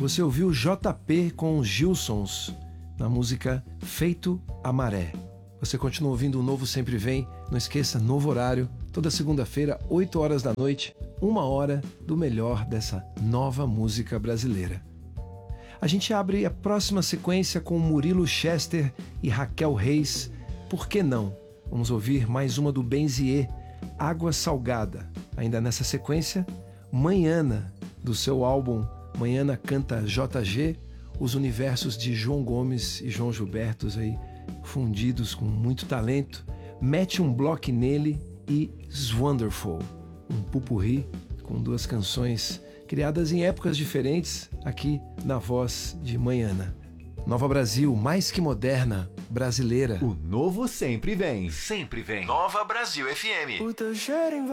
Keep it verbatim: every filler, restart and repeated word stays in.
Você ouviu J P com os Gilsons na música Feito a Maré. Você continua ouvindo o Novo Sempre Vem. Não esqueça, novo horário, toda segunda-feira, oito horas da noite, uma hora do melhor dessa nova música brasileira. A gente abre a próxima sequência com Murilo Chester e Raquel Reis. Por que não? Vamos ouvir mais uma do Benzier, Água Salgada. Ainda nessa sequência, Manhana, do seu álbum Manhana Canta J G, os universos de João Gomes e João Gilberto aí fundidos com muito talento. Mete um bloco nele e Wonderful, um pupurri com duas canções criadas em épocas diferentes, aqui na voz de Manhana. Nova Brasil, mais que moderna, brasileira. O novo sempre vem. Sempre vem. Nova Brasil F M. O teu cheiro